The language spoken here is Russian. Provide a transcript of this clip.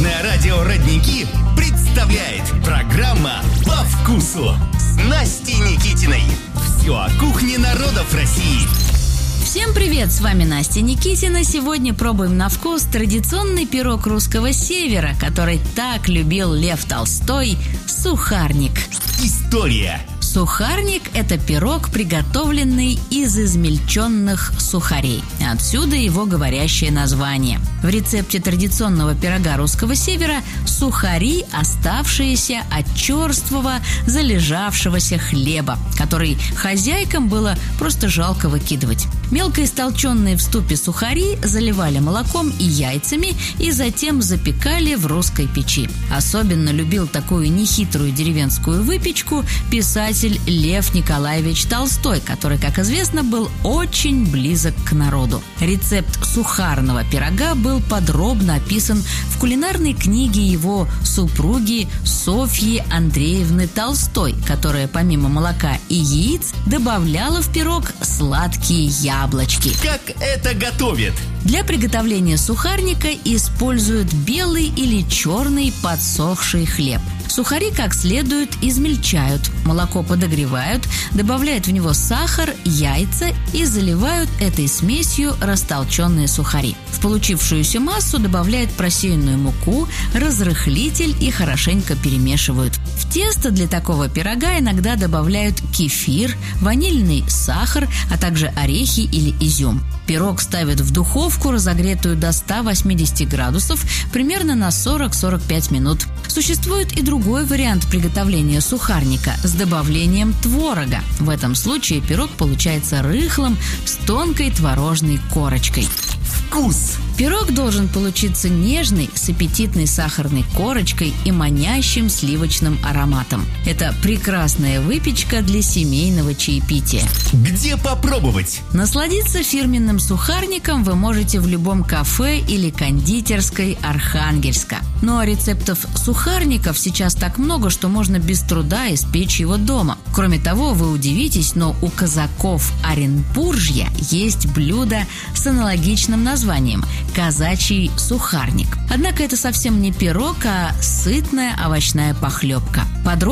Народное радио «Родники» представляет программа «По вкусу» с Настей Никитиной. Все о кухне народов России. Всем привет, с вами Настя Никитина. Сегодня пробуем на вкус традиционный пирог русского севера, который так любил Лев Толстой – сухарник. История. Сухарник – это пирог, приготовленный из измельченных сухарей. Отсюда его говорящее название. В рецепте традиционного пирога русского севера сухари, оставшиеся от черствого, залежавшегося хлеба, который хозяйкам было просто жалко выкидывать. Мелко истолченные в ступе сухари заливали молоком и яйцами и затем запекали в русской печи. Особенно любил такую нехитрую деревенскую выпечку писатель Лев Николаевич Толстой, который, как известно, был очень близок к народу. Рецепт сухарного пирога был подробно описан в кулинарной книге его супруги Софьи Андреевны Толстой, которая помимо молока и яиц добавляла в пирог сладкие яблочки. Как это готовят? Для приготовления сухарника используют белый или черный подсохший хлеб. Сухари как следует измельчают, молоко подогревают, добавляют в него сахар, яйца и заливают этой смесью растолченные сухари. В получившуюся массу добавляют просеянную муку, разрыхлитель и хорошенько перемешивают. В тесто для такого пирога иногда добавляют кефир, ванильный сахар, а также орехи или изюм. Пирог ставят в духовку, разогретую до 180 градусов, примерно на 40-45 минут. Существует и другой вариант приготовления сухарника с добавлением творога. В этом случае пирог получается рыхлым, с тонкой творожной корочкой. Вкус. Пирог должен получиться нежный, с аппетитной сахарной корочкой и манящим сливочным ароматом. Это прекрасная выпечка для семейного чаепития. Где попробовать? Насладиться фирменным сухарником вы можете в любом кафе или кондитерской Архангельска. Но рецептов сухарников сейчас так много, что можно без труда испечь его дома. Кроме того, вы удивитесь, но у казаков Оренбуржья есть блюдо с аналогичным названием – казачий сухарник. Однако это совсем не пирог, а сытная овощная похлебка.